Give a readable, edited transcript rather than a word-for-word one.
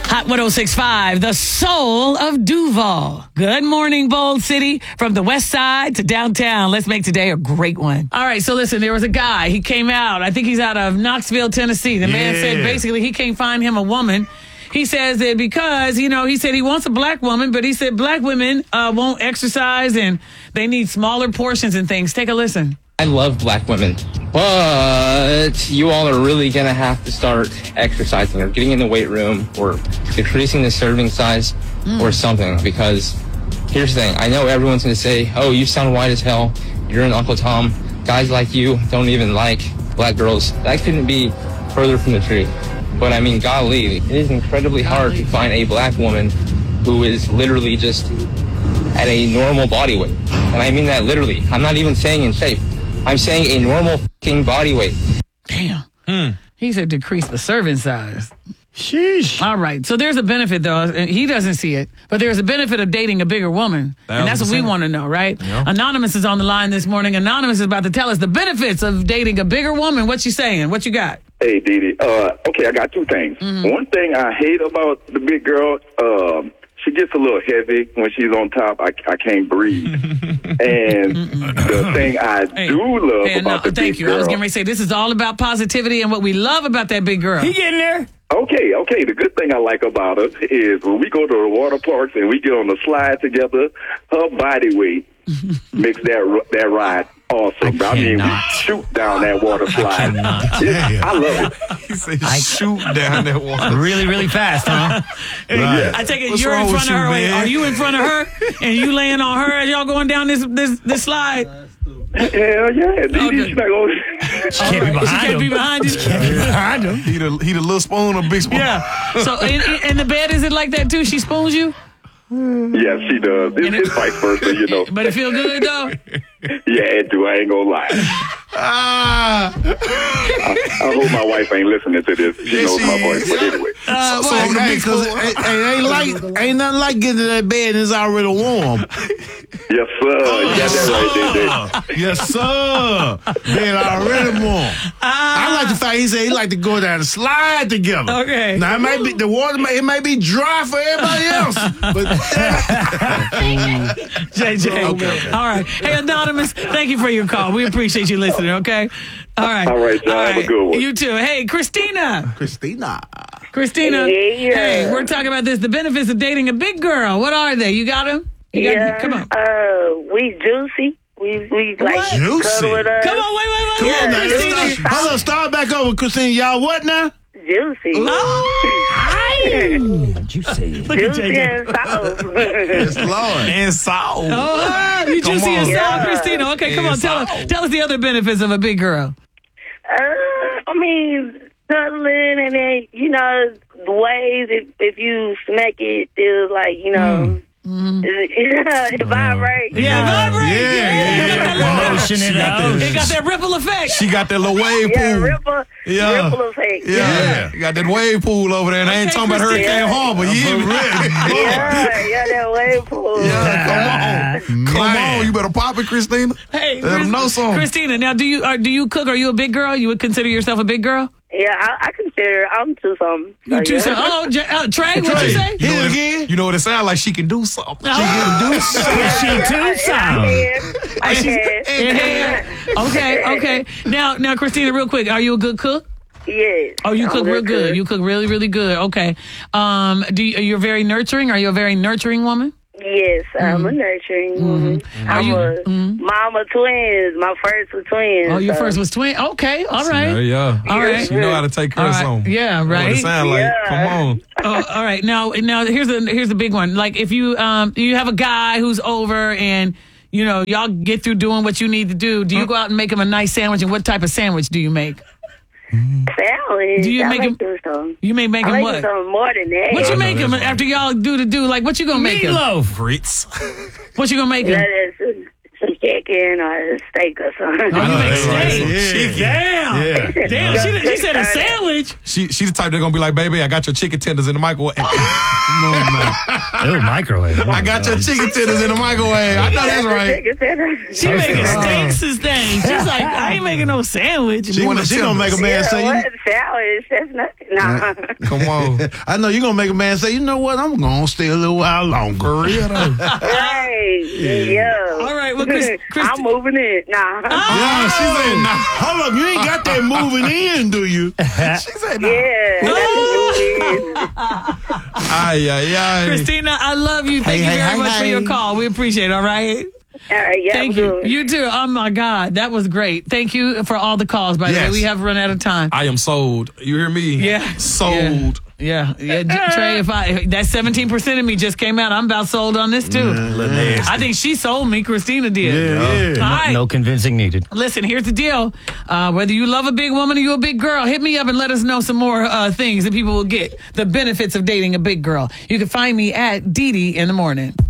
Hot 106.5, the soul of Duval. Good morning, Bold City. From the west side to downtown. Let's make today a great one. All right, so listen, there was a guy. He came out. I think he's out of Knoxville, Tennessee. The man said basically he can't find him a woman. He says that because, he said he wants a black woman, but he said black women won't exercise and they need smaller portions and things. Take a listen. I love black women, but you all are really going to have to start exercising or getting in the weight room or decreasing the serving size or something, because here's the thing. I know everyone's going to say, oh, you sound white as hell. You're an Uncle Tom. Guys like you don't even like black girls. That couldn't be further from the truth. But I mean, golly, it is incredibly hard to find a black woman who is literally just at a normal body weight. And I mean that literally. I'm not even saying in shape. I'm saying a normal fucking body weight. Damn. He said decrease the serving size. Sheesh. All right. So there's a benefit, though. He doesn't see it. But there's a benefit of dating a bigger woman. And that's what we want to know, right? Yeah. Anonymous is on the line this morning. Anonymous is about to tell us the benefits of dating a bigger woman. What you saying? What you got? Hey, Dee Dee. Okay, I got two things. One thing I hate about the big girl, she gets a little heavy when she's on top. I can't breathe. And the thing I do love about the big girl. I was getting ready to say, this is all about positivity and what we love about that big girl. He getting there. Okay. The good thing I like about her is when we go to the water parks and we get on the slide together, her body weight makes that ride awesome. I mean, we shoot down that water slide. I love it. He said shoot down that water. Really, really fast, huh? Yeah. I take it you're in front of her. Are you in front of her and you laying on her as y'all going down this slide? Hell yeah. She's not going She can't be behind him. She can't be behind him. He the little spoon or big spoon? Yeah. So in the bed, is it like that too? She spoons you? Yeah, she does. It's vice versa, But it feel good though? Yeah, it do. I ain't gonna lie. I hope my wife ain't listening to this. She knows my voice. But anyway. Ain't nothing like getting to that bed and it's already warm. Yes, sir. You got that right there. Yes, sir. Bed already warm. I like the fact he said he like to go down and slide together. Okay. Now, it might be, the water may be dry for everybody else. But JJ. Okay. All right. Hey, Anonymous, thank you for your call. We appreciate you listening, okay? All right. All right, y'all. Have a good one. You too. Hey, Christina. Yeah. Hey, we're talking about this. The benefits of dating a big girl. What are they? You got them? Come on. We juicy. We like juicy? cuddle with us. Come on, wait. Come on now. Christina. Hold on, start back over, Christina. Y'all what now? Juicy. Juicy. Look at Juicy JJ. and soft. Yes, Lord. And salt. Oh, you juicy and soft, Yeah. Christina. Okay, come on. And Tell us the other benefits of a big girl. I mean, cuddling and then, the ways if you smack it, feels like, it vibrates. Yeah, vibrate. Yeah. Motion it out. It got that ripple effect. She got that little wave Yeah, pool. ripple effect. Yeah. You got that wave pool over there, and I ain't talking about Christina. Hurricane Harbor. Yeah, that wave pool. Yeah, come on. You better pop it, Christina. Hey, Let them know something. Christina, now do you cook? Are you a big girl? You would consider yourself a big girl? Yeah, I consider I'm too something. You too something. Oh, Trey, what you say? You know what, you know what it sounds like? She can do something. She too sound. I can. Okay. Now, Christina, real quick, are you a good cook? Yes. Oh, you cook real good. cook. You cook really, really good. Okay. You're very nurturing? Are you a very nurturing woman? Yes, I'm a nurturing woman. I'm a mom of twins. My first was twins. Oh, your first was twin? Okay, all right. Yeah. All right. You know how to take care of something. Yeah, What right. it sound like. Yeah. Come on. Oh, all right. Now here's the big one. Like if you have a guy who's over and y'all get through doing what you need to do, do you go out and make him a nice sandwich? And what type of sandwich do you make? Salad. Do you make him? You may make him I what? make something more than that. What you make him after y'all do? Like what you gonna make him? Meatloaf. Grits. What you gonna make him? Some chicken or a steak or something. Oh, you make steak. Yeah. Damn. She said a sandwich. She the type that's gonna be like, baby, I got your chicken tenders in the microwave. Oh, microwave. I got your chicken tenders in the microwave. I know that's right. She making steaks and things. She's like, I ain't making no sandwich. She gonna make a man say, What salad? That's nothing. Nah. Come on. I know you're going to make a man say, you know what, I'm going to stay a little while longer. For real, though. Right. Yeah. All right. Well, I'm moving in. Nah. Yeah, she said, nah. Hold up, you ain't got that moving in, do you? She said, no. Yeah. Ay. Christina, I love you. Thank you very much for your call. We appreciate it, all right? All right, yeah, Thank you. You too. Oh, my God. That was great. Thank you for all the calls, by the way. We have run out of time. I am sold. You hear me? Yeah. Sold. Yeah. Trey, if that 17% of me just came out, I'm about sold on this too. I think she sold me. Christina did. Yeah. All right. No convincing needed. Listen, here's the deal. Whether you love a big woman or you a big girl, hit me up and let us know some more things that people will get. The benefits of dating a big girl. You can find me at Dee Dee in the morning.